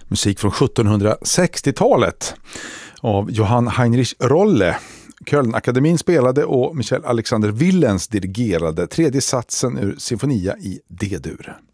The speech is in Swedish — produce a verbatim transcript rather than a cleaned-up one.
Musik från sjuttonhundrasextiotalet av Johann Heinrich Rolle. Kölnakademin spelade och Michael Alexander Willens dirigerade tredje satsen ur Sinfonia i D-dur.